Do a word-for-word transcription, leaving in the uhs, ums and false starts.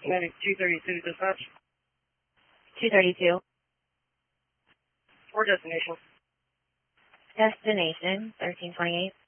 Atlantic two thirty-two dispatch. two thirty-two. Or destination. Destination, thirteen twenty-eight.